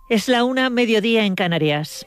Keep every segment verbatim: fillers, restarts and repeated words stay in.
Es la una, mediodía en Canarias.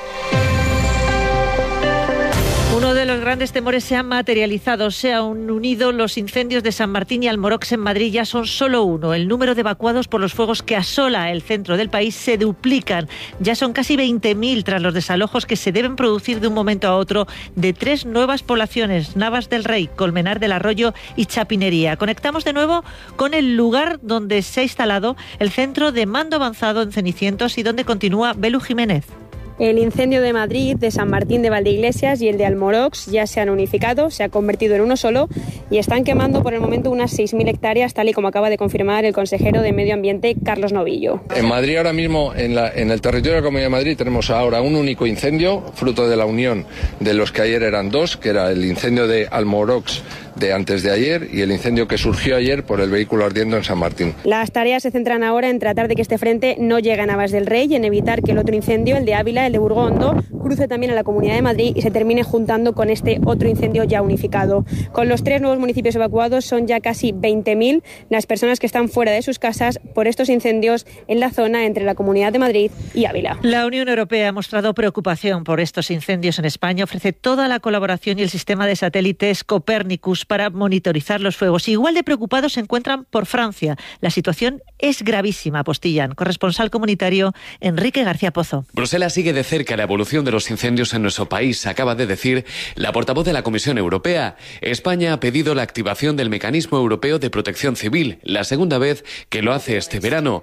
Uno de los grandes temores se ha materializado, se han unido los incendios de San Martín y Almorox en Madrid, ya son solo uno. El número de evacuados por los fuegos que asola el centro del país se duplican. Ya son casi veinte mil tras los desalojos que se deben producir de un momento a otro de tres nuevas poblaciones, Navas del Rey, Colmenar del Arroyo y Chapinería. Conectamos de nuevo con el lugar donde se ha instalado el centro de mando avanzado en Cenicientos y donde continúa Belu Jiménez. El incendio de Madrid, de San Martín de Valdeiglesias y el de Almorox ya se han unificado, se ha convertido en uno solo y están quemando por el momento unas seis mil hectáreas, tal y como acaba de confirmar el consejero de Medio Ambiente, Carlos Novillo. En Madrid ahora mismo, en, la, en el territorio de la Comunidad de Madrid, tenemos ahora un único incendio, fruto de la unión de los que ayer eran dos, que era el incendio de Almorox de antes de ayer y el incendio que surgió ayer por el vehículo ardiendo en San Martín. Las tareas se centran ahora en tratar de que este frente no llegue a Navas del Rey y en evitar que el otro incendio, el de Ávila, el de Burgondo, cruce también a la Comunidad de Madrid y se termine juntando con este otro incendio ya unificado. Con los tres nuevos municipios evacuados son ya casi veinte mil las personas que están fuera de sus casas por estos incendios en la zona entre la Comunidad de Madrid y Ávila. La Unión Europea ha mostrado preocupación por estos incendios en España. Ofrece toda la colaboración y el sistema de satélites Copérnicus para monitorizar los fuegos. Igual de preocupados se encuentran por Francia. La situación es gravísima, apostillan. Corresponsal comunitario Enrique García Pozo. Bruselas sigue de cerca la evolución de los incendios en nuestro país, acaba de decir la portavoz de la Comisión Europea. España ha pedido la activación del Mecanismo Europeo de Protección Civil, la segunda vez que lo hace este verano.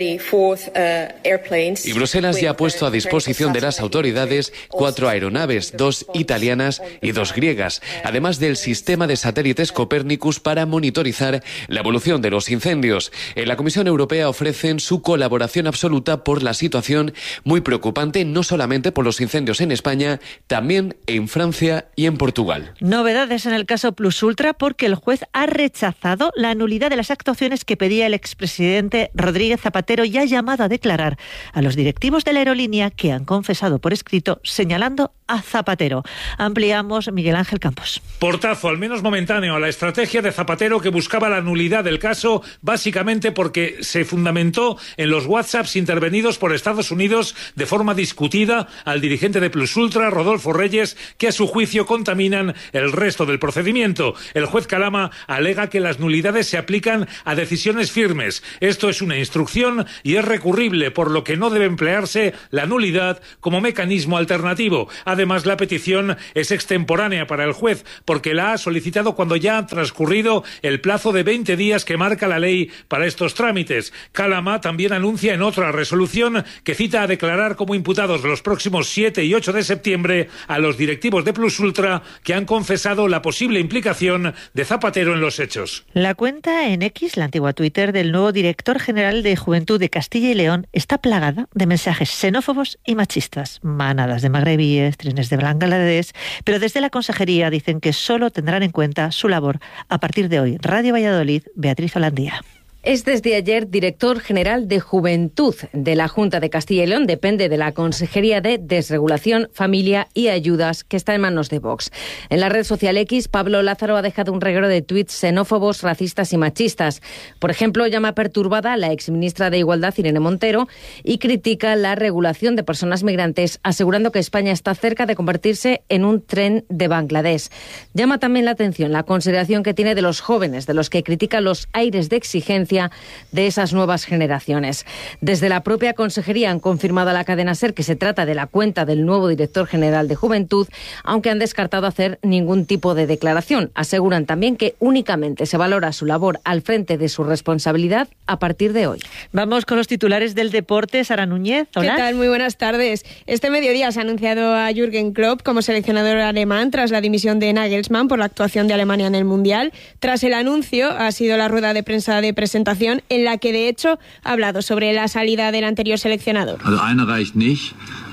Y Bruselas ya ha puesto a disposición de las autoridades cuatro aeronaves, dos italianas y dos griegas, además del sistema de satélites Copérnicus para monitorizar la evolución de los incendios. En la Comisión Europea ofrecen su colaboración absoluta por la situación muy preocupante, no solamente por los incendios en España, también en Francia y en Portugal. Novedades en el caso Plus Ultra porque el juez ha rechazado la nulidad de las actuaciones que pedía el expresidente Rodríguez Zapatero y ha llamado a declarar a los directivos de la aerolínea que han confesado por escrito señalando a Zapatero. Ampliamos Miguel Ángel Campos. Portazo, al menos momentáneo, a la estrategia de Zapatero que buscaba la nulidad del caso, básicamente porque se fundamentó en los WhatsApps intervenidos por Estados Unidos de forma discutida al dirigente de Plus Ultra, Rodolfo Reyes, que a su juicio contaminan el resto del procedimiento. El juez Calama alega que las nulidades se aplican a decisiones firmes. Esto es una instrucción y es recurrible, por lo que no debe emplearse la nulidad como mecanismo alternativo. Además, la petición es extemporánea para el juez, porque la ha solicitado cuando ya ha transcurrido el plazo de veinte días que marca la ley para estos trámites. Calama también anuncia en otra resolución que cita a declarar como imputados los próximos siete y ocho de septiembre a los directivos de Plus Ultra que han confesado la posible implicación de Zapatero en los hechos. La cuenta en X, la antigua Twitter, del nuevo director general de Juventud de Castilla y León está plagada de mensajes xenófobos y machistas. Manadas de magrebíes, trenes de Bangladesh, pero desde la consejería dicen que solo tendrán en cuenta su labor a partir de hoy. Radio Valladolid, Beatriz Holandía. Es desde ayer director general de Juventud de la Junta de Castilla y León. Depende de la Consejería de Desregulación, Familia y Ayudas, que está en manos de Vox. En la red social X, Pablo Lázaro ha dejado un reguero de tuits xenófobos, racistas y machistas. Por ejemplo, llama perturbada a la exministra de Igualdad, Irene Montero, y critica la regulación de personas migrantes, asegurando que España está cerca de convertirse en un tren de Bangladesh. Llama también la atención la consideración que tiene de los jóvenes, de los que critica los aires de exigencia de esas nuevas generaciones. Desde la propia consejería han confirmado a la cadena SER que se trata de la cuenta del nuevo director general de Juventud, aunque han descartado hacer ningún tipo de declaración. Aseguran también que únicamente se valora su labor al frente de su responsabilidad a partir de hoy. Vamos con los titulares del deporte. Sara Núñez, hola. ¿Qué tal? Muy buenas tardes. Este mediodía se ha anunciado a Jürgen Klopp como seleccionador alemán tras la dimisión de Nagelsmann por la actuación de Alemania en el Mundial. Tras el anuncio ha sido la rueda de prensa de presentación en la que de hecho ha hablado sobre la salida del anterior seleccionador.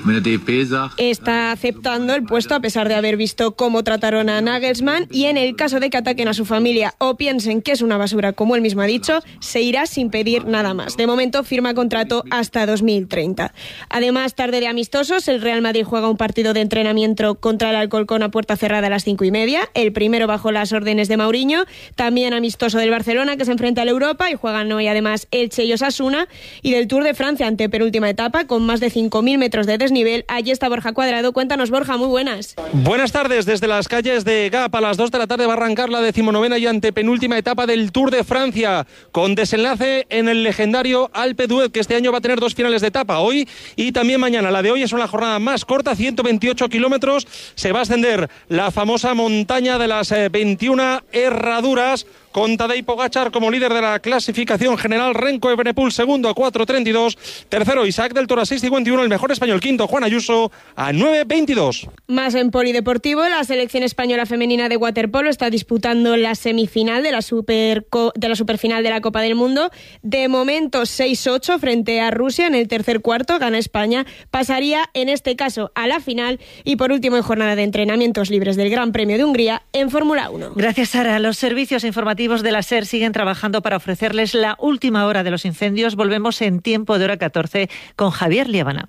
está aceptando el puesto a pesar de haber visto cómo trataron a Nagelsmann, y en el caso de que ataquen a su familia o piensen que es una basura, como él mismo ha dicho, se irá sin pedir nada más. De momento firma contrato hasta dos mil treinta. Además, tarde de amistosos, el Real Madrid juega un partido de entrenamiento contra el Alcorcón a puerta cerrada a las cinco y media, el primero bajo las órdenes de Mourinho. También amistoso del Barcelona, que se enfrenta al Europa, y juegan hoy además Elche y Osasuna, y del Tour de Francia, ante penúltima etapa, con más de cinco mil metros de desnivel. Allí está Borja Cuadrado. Cuéntanos, Borja, muy buenas. Buenas tardes. Desde las calles de Gap a las dos de la tarde va a arrancar la decimonovena y antepenúltima etapa del Tour de Francia, con desenlace en el legendario Alpe d'Huez, que este año va a tener dos finales de etapa, hoy y también mañana. La de hoy es una jornada más corta, ciento veintiocho kilómetros. Se va a ascender la famosa montaña de las veintiuna herraduras, con Tadej Pogačar como líder de la clasificación general, Renko Evenepoel segundo a cuatro treinta y dos, tercero Isaac del Toro a seis cincuenta y uno, el mejor español quinto Juan Ayuso a nueve veintidós. Más en polideportivo, la selección española femenina de waterpolo está disputando la semifinal de la, super, de la superfinal de la Copa del Mundo. De momento seis ocho frente a Rusia. En el tercer cuarto gana España, pasaría en este caso a la final. Y por último, en jornada de entrenamientos libres del Gran Premio de Hungría en Fórmula uno. Gracias, Sara. Los servicios informativos de la SER siguen trabajando para ofrecerles la última hora de los incendios. Volvemos en tiempo de hora catorce con Javier Liébana.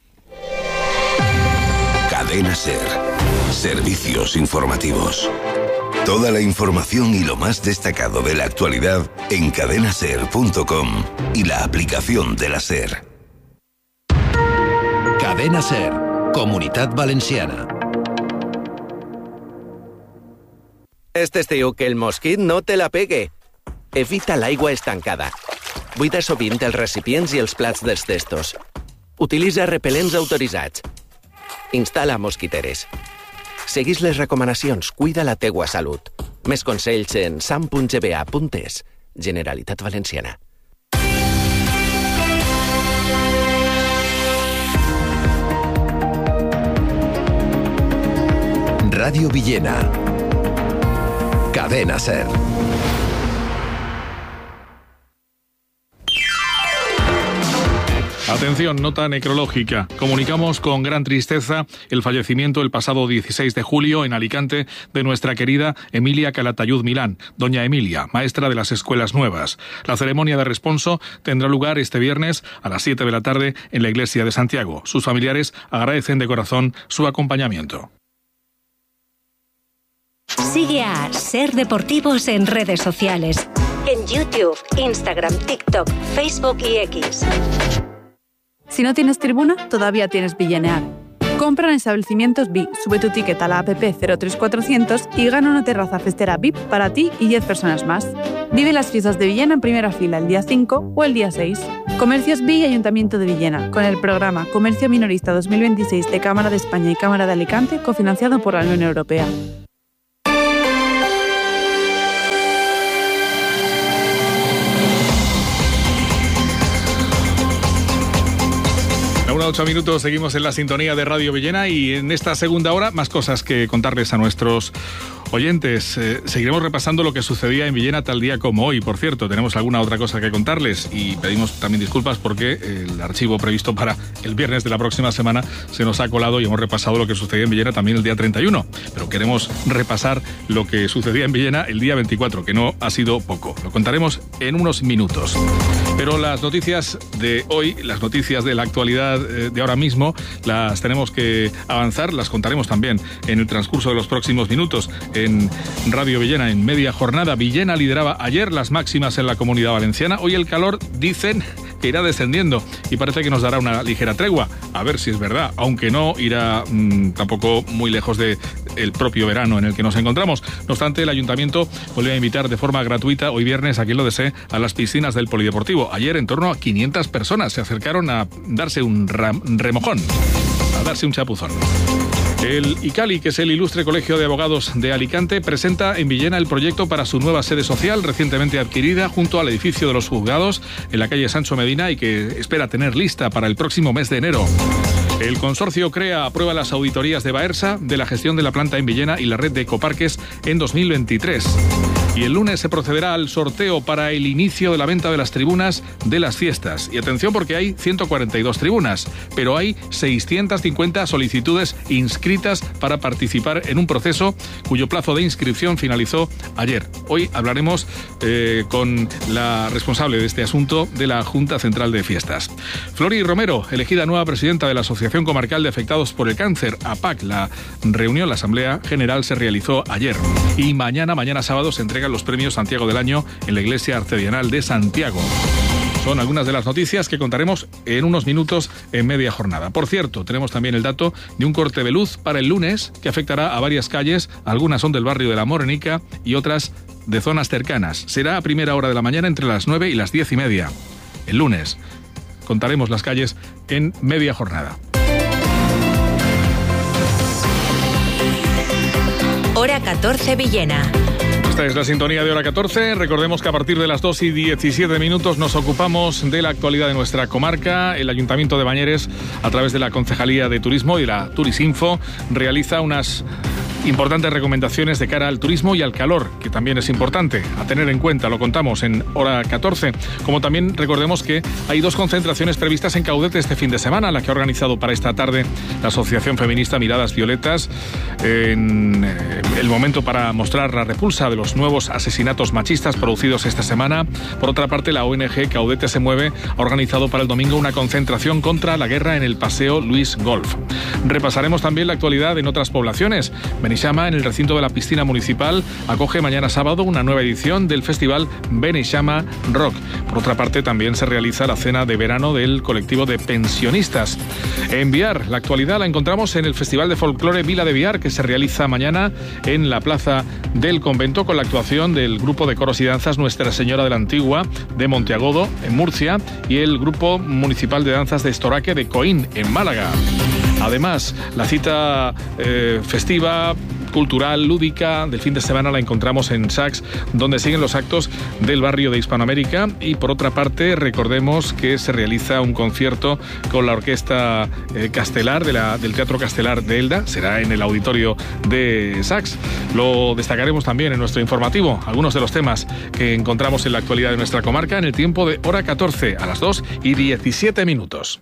Cadena SER. Servicios informativos. Toda la información y lo más destacado de la actualidad en cadena ser punto com y la aplicación de la SER. Cadena SER, Comunitat Valenciana. Este estiu que el mosquit no te la pegue. Evita l'aigua estancada. Buida sovint els recipients i els plats dels testos. Utilitza repel·lents autoritzats. Instal·la mosquiteres. Seguís les recomanacions, cuida la teua salut. Més consells en sam punt g b a punt es. Generalitat Valenciana. Radio Villena. Cadena SER. Atención, nota necrológica. Comunicamos con gran tristeza el fallecimiento el pasado dieciséis de julio en Alicante de nuestra querida Emilia Calatayud Milán, doña Emilia, maestra de las escuelas nuevas. La ceremonia de responso tendrá lugar este viernes a las siete de la tarde en la iglesia de Santiago. Sus familiares agradecen de corazón su acompañamiento. Sigue a SER Deportivos en redes sociales. En YouTube, Instagram, TikTok, Facebook y X. Si no tienes tribuna, todavía tienes Villenear. Compra en establecimientos V I, sube tu ticket a la app cero tres cuatrocientos y gana una terraza festera V I P para ti y diez personas más. Vive las fiestas de Villena en primera fila el día cinco o el día seis. Comercios V I y Ayuntamiento de Villena, con el programa Comercio Minorista dos mil veintiséis de Cámara de España y Cámara de Alicante, cofinanciado por la Unión Europea. Una ocho minutos, seguimos en la sintonía de Radio Villena y en esta segunda hora más cosas que contarles a nuestros oyentes. Eh, seguiremos repasando lo que sucedía en Villena tal día como hoy. Por cierto, tenemos alguna otra cosa que contarles y pedimos también disculpas porque el archivo previsto para el viernes de la próxima semana se nos ha colado y hemos repasado lo que sucedía en Villena también el día treinta y uno. Pero queremos repasar lo que sucedía en Villena el día veinticuatro, que no ha sido poco. Lo contaremos en unos minutos. Pero las noticias de hoy, las noticias de la actualidad de ahora mismo, las tenemos que avanzar, las contaremos también en el transcurso de los próximos minutos en Radio Villena en media jornada. Villena lideraba ayer las máximas en la Comunidad Valenciana. Hoy el calor, dicen, que irá descendiendo y parece que nos dará una ligera tregua. A ver si es verdad, aunque no irá mmm, tampoco muy lejos de el propio verano en el que nos encontramos. No obstante, el Ayuntamiento volvió a invitar de forma gratuita hoy viernes a quien lo desee a las piscinas del Polideportivo. Ayer en torno a quinientas personas se acercaron a darse un remojón, a darse un chapuzón. El ICALI, que es el Ilustre Colegio de Abogados de Alicante, presenta en Villena el proyecto para su nueva sede social recientemente adquirida junto al edificio de los juzgados en la calle Sancho Medina y que espera tener lista para el próximo mes de enero. El consorcio CREA aprueba las auditorías de Baersa de la gestión de la planta en Villena y la red de ecoparques en dos mil veintitrés. Y el lunes se procederá al sorteo para el inicio de la venta de las tribunas de las fiestas. Y atención porque hay ciento cuarenta y dos tribunas, pero hay seiscientas cincuenta solicitudes inscritas para participar en un proceso cuyo plazo de inscripción finalizó ayer. Hoy hablaremos eh, con la responsable de este asunto de la Junta Central de Fiestas. Flori Romero, elegida nueva presidenta de la Asociación Comarcal de Afectados por el Cáncer, A P A C. La reunión, la Asamblea General, se realizó ayer. Y mañana, mañana sábado, se entregan los premios Santiago del Año en la Iglesia Arcedianal de Santiago. Son algunas de las noticias que contaremos en unos minutos en media jornada. Por cierto, tenemos también el dato de un corte de luz para el lunes que afectará a varias calles. Algunas son del barrio de La Morenica y otras de zonas cercanas. Será a primera hora de la mañana entre las nueve y las diez y media. El lunes contaremos las calles en media jornada. Hora catorce Villena. Esta es la sintonía de Hora catorce. Recordemos que a partir de las dos y diecisiete minutos nos ocupamos de la actualidad de nuestra comarca. El Ayuntamiento de Bañeres, a través de la Concejalía de Turismo y la Turisinfo, realiza unas importantes recomendaciones de cara al turismo y al calor, que también es importante a tener en cuenta. Lo contamos en Hora catorce. Como también recordemos que hay dos concentraciones previstas en Caudete este fin de semana, la que ha organizado para esta tarde la Asociación Feminista Miradas Violetas, en el momento para mostrar la repulsa de los nuevos asesinatos machistas producidos esta semana. Por otra parte, la O N G Caudete se mueve ha organizado para el domingo una concentración contra la guerra en el Paseo Luis Golf. Repasaremos también la actualidad en otras poblaciones. Beneixama, en el recinto de la piscina municipal, acoge mañana sábado una nueva edición del festival Beneixama Rock. Por otra parte, también se realiza la cena de verano del colectivo de pensionistas. En Biar, la actualidad la encontramos en el Festival de Folclore Vila de Biar, que se realiza mañana en la Plaza del Convento, con la actuación del grupo de coros y danzas Nuestra Señora de la Antigua de Monteagodo, en Murcia, y el grupo municipal de danzas de Estoraque de Coín, en Málaga. Además, la cita eh, festiva, cultural, lúdica del fin de semana la encontramos en Sax, donde siguen los actos del barrio de Hispanoamérica. Y por otra parte, recordemos que se realiza un concierto con la orquesta eh, Castelar de la, del Teatro Castelar de Elda. Será en el auditorio de Sax. Lo destacaremos también en nuestro informativo. Algunos de los temas que encontramos en la actualidad de nuestra comarca en el tiempo de Hora catorce, a las dos y diecisiete minutos.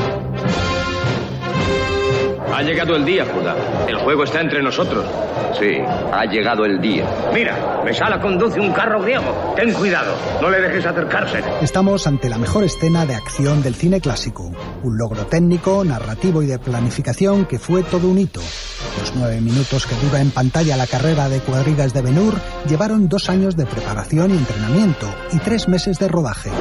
Ha llegado el día, Judá. El juego está entre nosotros. Sí, ha llegado el día. Mira, Mesala conduce un carro griego. Ten cuidado, no le dejes acercarse. Estamos ante la mejor escena de acción del cine clásico. Un logro técnico, narrativo y de planificación que fue todo un hito. Los nueve minutos que dura en pantalla la carrera de cuadrigas de Ben-Hur llevaron dos años de preparación y entrenamiento y tres meses de rodaje.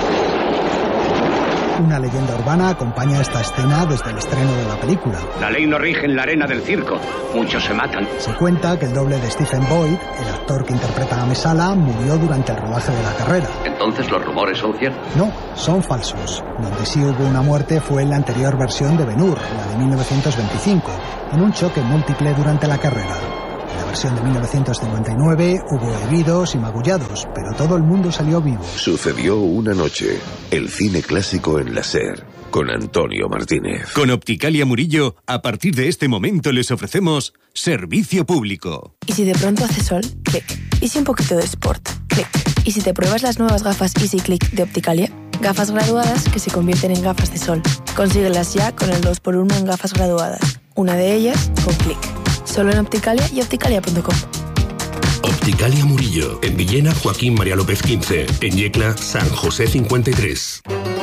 Una leyenda urbana acompaña esta escena desde el estreno de la película. La ley no rige en la arena del circo. Muchos se matan. Se cuenta que el doble de Stephen Boyd, el actor que interpreta a Mesala, murió durante el rodaje de la carrera. ¿Entonces los rumores son ciertos? No, son falsos. Donde sí hubo una muerte fue en la anterior versión de Ben-Hur, la de mil novecientos veinticinco, en un choque múltiple durante la carrera. En la versión de mil novecientos cincuenta y nueve hubo heridos y magullados, pero todo el mundo salió vivo. Sucedió una noche. El cine clásico en la SER, con Antonio Martínez. Con Opticalia Murillo, a partir de este momento les ofrecemos servicio público. ¿Y si de pronto hace sol? Clic. ¿Y si un poquito de sport? Clic. ¿Y si te pruebas las nuevas gafas Easy Click de Opticalia? Gafas graduadas que se convierten en gafas de sol. Consíguelas ya con el dos por uno en gafas graduadas. Una de ellas con Clic. Solo en Opticalia y opticalia punto com. Opticalia Murillo. En Villena, Joaquín María López quince. En Yecla, San José cincuenta y tres.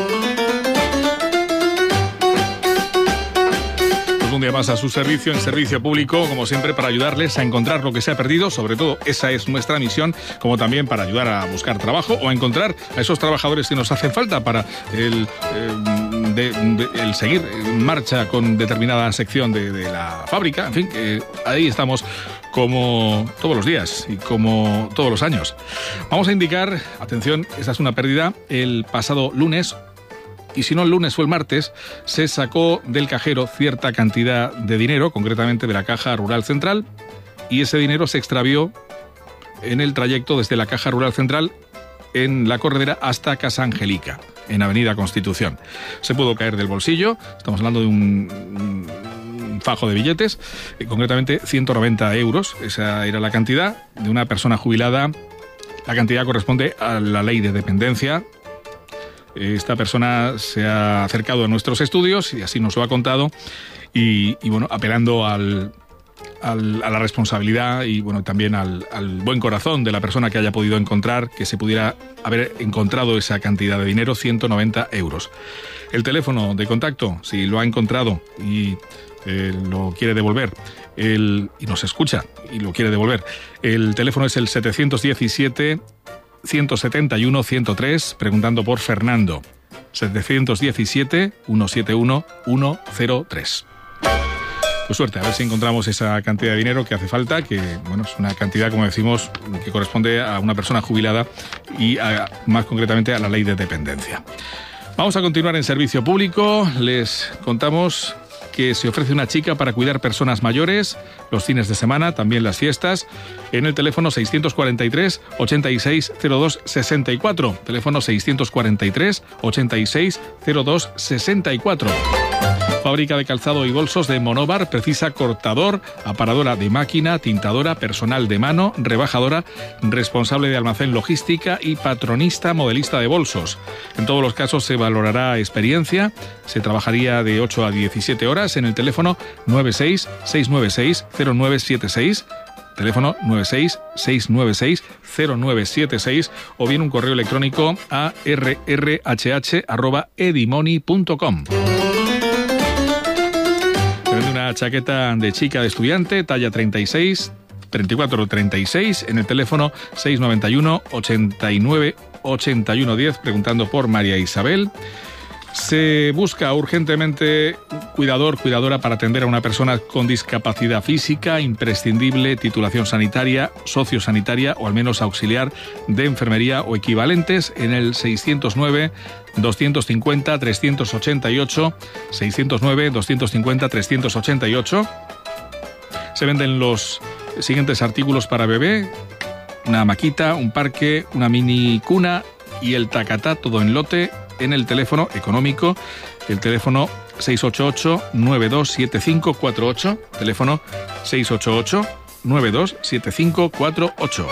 Un día más a su servicio, en servicio público, como siempre, para ayudarles a encontrar lo que se ha perdido. Sobre todo, esa es nuestra misión, como también para ayudar a buscar trabajo o a encontrar a esos trabajadores que nos hacen falta para el, eh, de, de, el seguir en marcha con determinada sección de, de la fábrica. En fin, eh, ahí estamos como todos los días y como todos los años. Vamos a indicar, atención, esta es una pérdida, el pasado lunes, y si no el lunes o el martes, se sacó del cajero cierta cantidad de dinero, concretamente de la Caja Rural Central, y ese dinero se extravió en el trayecto desde la Caja Rural Central en la corredera hasta Casa Angélica, en Avenida Constitución. Se pudo caer del bolsillo, estamos hablando de un, un fajo de billetes, eh, concretamente ciento noventa euros, esa era la cantidad de una persona jubilada La cantidad corresponde a la ley de dependencia. Esta persona se ha acercado a nuestros estudios y así nos lo ha contado y, y bueno, apelando al, al, a la responsabilidad y bueno, también al, al buen corazón de la persona que haya podido encontrar, que se pudiera haber encontrado esa cantidad de dinero, ciento noventa euros. El teléfono de contacto, si lo ha encontrado y eh, lo quiere devolver, el, y nos escucha y lo quiere devolver, el teléfono es el setecientos diecisiete, ciento setenta y uno, ciento tres, preguntando por Fernando. setecientos diecisiete, ciento setenta y uno, ciento tres. Pues suerte, a ver si encontramos esa cantidad de dinero que hace falta, que bueno, es una cantidad, como decimos, que corresponde a una persona jubilada y a, más concretamente a la ley de dependencia. Vamos a continuar en servicio público. Les contamos que se ofrece una chica para cuidar personas mayores los fines de semana, también las fiestas, en el teléfono seiscientos cuarenta y tres, ochenta y seis, cero dos, sesenta y cuatro. Teléfono seiscientos cuarenta y tres, ochenta y seis, cero dos, sesenta y cuatro. Fábrica de calzado y bolsos de Monóvar precisa cortador, aparadora de máquina, tintadora, personal de mano, rebajadora, responsable de almacén logística y patronista modelista de bolsos. En todos los casos se valorará experiencia. Se trabajaría de ocho a diecisiete horas en el teléfono nueve seis, seis nueve seis, cero nueve siete seis. Teléfono nueve seis, seis nueve seis, cero nueve siete seis o bien un correo electrónico a r r h h arroba edimoni punto com. Una chaqueta de chica de estudiante, talla treinta y seis, treinta y cuatro, treinta y seis, en el teléfono seiscientos noventa y uno, ochenta y nueve, ochenta y uno diez, preguntando por María Isabel. Se busca urgentemente cuidador, cuidadora para atender a una persona con discapacidad física, imprescindible, titulación sanitaria, sociosanitaria o al menos auxiliar de enfermería o equivalentes en el seiscientos nueve, doscientos cincuenta, trescientos ochenta y ocho, seiscientos nueve, doscientos cincuenta, trescientos ochenta y ocho. Se venden los siguientes artículos para bebé: una maquita, un parque, una mini cuna y el tacatá, todo en lote, en el teléfono económico, el teléfono seis ocho ocho, nueve dos siete cinco cuatro ocho, teléfono seis ocho ocho, nueve dos siete cinco cuatro ocho.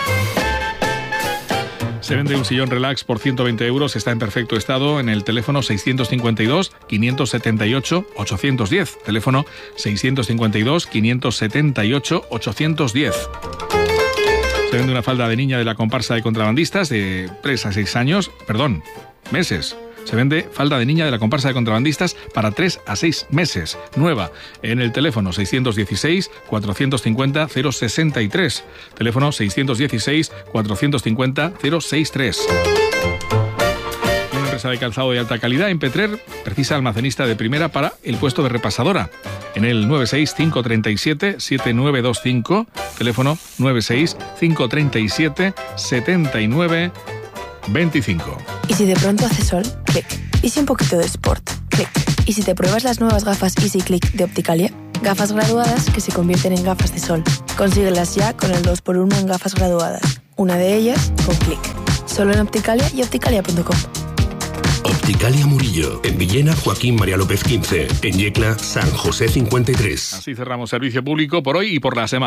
Se vende un sillón relax por ciento veinte euros, está en perfecto estado, en el teléfono seiscientos cincuenta y dos, quinientos setenta y ocho, ochocientos diez, teléfono seiscientos cincuenta y dos, quinientos setenta y ocho, ochocientos diez. Se vende una falda de niña de la comparsa de contrabandistas de tres a seis años, perdón, meses. Se vende falda de niña de la comparsa de contrabandistas para tres a seis meses, nueva, en el teléfono seiscientos dieciséis, cuatrocientos cincuenta, cero sesenta y tres, teléfono seiscientos dieciséis, cuatrocientos cincuenta, cero sesenta y tres. Una empresa de calzado de alta calidad en Petrer precisa almacenista de primera para el puesto de repasadora. En el nueve seis, cinco tres siete, siete nueve dos cinco, teléfono nueve seis, cinco tres siete, siete nueve veinticinco. ¿Y si de pronto hace sol? Clic. ¿Y si un poquito de sport? Clic. ¿Y si te pruebas las nuevas gafas Easy Click de Opticalia? Gafas graduadas que se convierten en gafas de sol. Consíguelas ya con el dos por uno en gafas graduadas. Una de ellas con Clic. Solo en Opticalia y opticalia punto com. Opticalia Murillo, en Villena, Joaquín María López quince, en Yecla, San José cincuenta y tres. Así cerramos servicio público por hoy y por la semana.